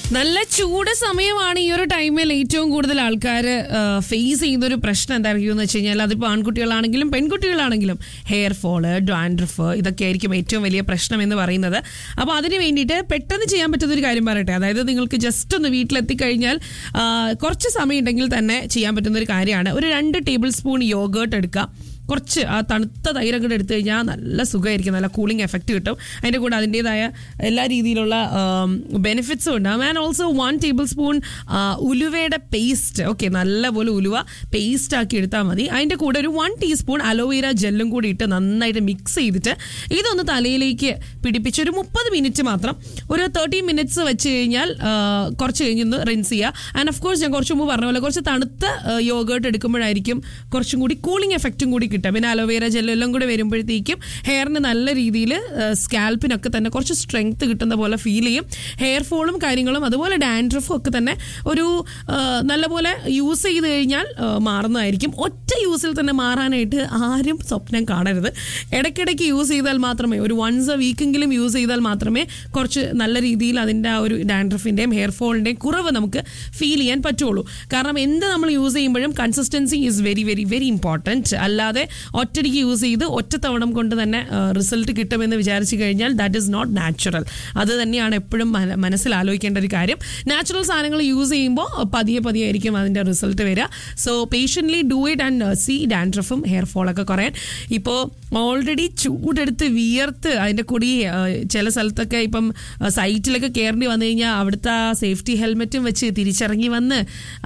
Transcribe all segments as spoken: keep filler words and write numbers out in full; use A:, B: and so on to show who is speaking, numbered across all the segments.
A: നല്ല ചൂട് സമയമാണ് ഈ ഒരു ടൈമിൽ ഏറ്റവും കൂടുതൽ ആൾക്കാർ ഫേസ് ചെയ്യുന്ന ഒരു പ്രശ്നം എന്തായിരിക്കും എന്ന് വെച്ച് കഴിഞ്ഞാൽ അതിപ്പോൾ ആൺകുട്ടികളാണെങ്കിലും പെൺകുട്ടികളാണെങ്കിലും ഹെയർ ഫോള്, ഡാൻഡ്രഫ്, ഇതൊക്കെ ആയിരിക്കും ഏറ്റവും വലിയ പ്രശ്നം എന്ന് പറയുന്നത്. അപ്പോൾ അതിന് വേണ്ടിയിട്ട് പെട്ടെന്ന് ചെയ്യാൻ പറ്റുന്ന ഒരു കാര്യം പറയട്ടെ. അതായത് നിങ്ങൾക്ക് ജസ്റ്റ് ഒന്ന് വീട്ടിലെത്തിക്കഴിഞ്ഞാൽ കുറച്ച് സമയം ഉണ്ടെങ്കിൽ തന്നെ ചെയ്യാൻ പറ്റുന്ന ഒരു കാര്യമാണ്. ഒരു രണ്ട് ടേബിൾ സ്പൂൺ യോഗേർട്ട് എടുക്കുക. കുറച്ച് ആ തണുത്ത തൈര് അങ്ങോട്ട് എടുത്തു കഴിഞ്ഞാൽ നല്ല സുഖമായിരിക്കും, നല്ല കൂളിംഗ് എഫക്റ്റ് കിട്ടും. അതിൻ്റെ കൂടെ അതിൻ്റെതായ എല്ലാ രീതിയിലുള്ള ബെനിഫിറ്റ്സും ഉണ്ടാകും. And also one table spoon ഉലുവയുടെ paste, okay, നല്ലപോലെ ഉലുവ പേസ്റ്റ് ആക്കി എടുത്താൽ മതി. അതിൻ്റെ കൂടെ ഒരു വൺ ടീസ്പൂൺ അലോവേര ജെല്ലും കൂടി ഇട്ട് നന്നായിട്ട് മിക്സ് ചെയ്തിട്ട് ഇതൊന്ന് തലയിലേക്ക് പിടിപ്പിച്ച് ഒരു മുപ്പത് മിനിറ്റ് മാത്രം, ഒരു തേർട്ടി മിനിറ്റ്സ് വെച്ച് കഴിഞ്ഞാൽ കുറച്ച് കഴിഞ്ഞൊന്ന് റിൻസ് ചെയ്യുക. ആൻഡ് ഓഫ് കോഴ്സ് ഞാൻ കുറച്ച് മുമ്പ് പറഞ്ഞ പോലെ കുറച്ച് തണുത്ത യോഗേർട്ട് എടുക്കുമ്പോഴായിരിക്കും കുറച്ചും കൂടി കൂളിംഗ് എഫക്റ്റും കൂടി കിട്ടും. പിന്നെ അലോവേര ജെല്ലെല്ലാം കൂടി വരുമ്പോഴത്തേക്കും ഹെയറിന് നല്ല രീതിയിൽ സ്കാൽപ്പിനൊക്കെ തന്നെ കുറച്ച് സ്ട്രെങ്ത് കിട്ടുന്ന പോലെ ഫീൽ ചെയ്യും. ഹെയർ ഫോളും കാര്യങ്ങളും അതുപോലെ ഡാൻഡ്രഫും ഒക്കെ തന്നെ ഒരു നല്ലപോലെ യൂസ് ചെയ്ത് കഴിഞ്ഞാൽ മാറുന്നതായിരിക്കും. ഒറ്റ യൂസിൽ തന്നെ മാറാനായിട്ട് ആരും സ്വപ്നം കാണരുത്. ഇടയ്ക്കിടയ്ക്ക് യൂസ് ചെയ്താൽ മാത്രമേ, ഒരു വൺസ് എ വീക്കെങ്കിലും യൂസ് ചെയ്താൽ മാത്രമേ കുറച്ച് നല്ല രീതിയിൽ അതിൻ്റെ ആ ഒരു ഡാൻഡ്രഫിൻ്റെയും ഹെയർ ഫോളിൻ്റെയും കുറവ് നമുക്ക് ഫീൽ ചെയ്യാൻ പറ്റുള്ളൂ. കാരണം എന്ത് നമ്മൾ യൂസ് ചെയ്യുമ്പോഴും consistency is very very very important. അല്ലാതെ ഒറ്റടിക്ക് യൂസ് ചെയ്ത് ഒറ്റ തവണ കൊണ്ട് തന്നെ റിസൾട്ട് കിട്ടുമെന്ന് വിചാരിച്ചു കഴിഞ്ഞാൽ ദാറ്റ് ഈസ് നോട്ട് നാച്ചുറൽ. അത് തന്നെയാണ് എപ്പോഴും മനസ്സിൽ ആലോചിക്കേണ്ട ഒരു കാര്യം. നാച്ചുറൽ സാധനങ്ങൾ യൂസ് ചെയ്യുമ്പോൾ പതിയെ പതിയെ ആയിരിക്കും അതിൻ്റെ റിസൾട്ട് വരിക. So patiently do it and see ഡാൻഡ്രഫും hair ഫോളൊക്കെ കുറയാൻ. ഇപ്പോൾ ഓൾറെഡി ചൂടെടുത്ത് വിയർത്ത് അതിൻ്റെ കൂടി ചില സ്ഥലത്തൊക്കെ ഇപ്പം സൈറ്റിലൊക്കെ കയറേണ്ടി വന്നു കഴിഞ്ഞാൽ അവിടുത്തെ ആ സേഫ്റ്റി ഹെൽമെറ്റും വെച്ച് തിരിച്ചിറങ്ങി വന്ന്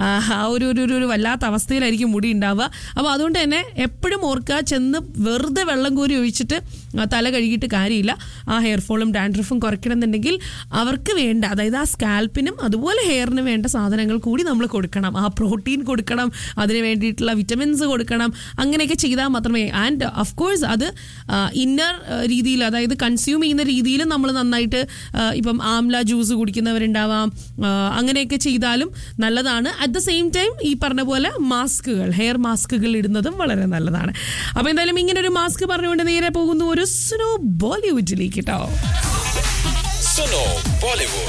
A: ആ ഒരു ഒരു വല്ലാത്ത അവസ്ഥയിലായിരിക്കും മുടി ഉണ്ടാവുക. അപ്പോൾ അതുകൊണ്ട് തന്നെ എപ്പോഴും ഓർക്കുക, ചെന്ന് വെറുതെ വെള്ളം കോരി ഒഴിച്ചിട്ട് തല കഴുകിയിട്ട് കാര്യമില്ല. ആ ഹെയർ ഫോളും ഡാൻഡ്രഫും കുറയ്ക്കണമെന്നുണ്ടെങ്കിൽ അവർക്ക് വേണ്ട, അതായത് ആ സ്കാൽപ്പിനും അതുപോലെ ഹെയറിന് വേണ്ട സാധനങ്ങൾ കൂടി നമ്മൾ കൊടുക്കണം. ആ പ്രോട്ടീൻ കൊടുക്കണം, അതിന് വേണ്ടിയിട്ടുള്ള വിറ്റമിൻസ് കൊടുക്കണം. അങ്ങനെയൊക്കെ ചെയ്താൽ മാത്രമേ. ആൻഡ് ഓഫ് കോഴ്സ് അത് ഇന്നർ രീതിയിൽ, അതായത് കൺസ്യൂം ചെയ്യുന്ന രീതിയിൽ നമ്മൾ നന്നായിട്ട് ഇപ്പം ആംല ജ്യൂസ് കുടിക്കുന്നവരുണ്ടാവാം, അങ്ങനെയൊക്കെ ചെയ്താലും നല്ലതാണ്. അറ്റ് ദ സെയിം ടൈം ഈ പറഞ്ഞ പോലെ മാസ്കുകൾ, ഹെയർ മാസ്കുകൾ ഇടുന്നതും വളരെ നല്ലതാണ്. അപ്പോൾ എന്തായാലും ഇങ്ങനെ ഒരു മാസ്ക് പറഞ്ഞുകൊണ്ട് നേരെ പോകുന്നു ഒരു സുനോ ബോളിവുഡിലേക്ക് കേട്ടോ.
B: സുനോ ബോളിവുഡ്.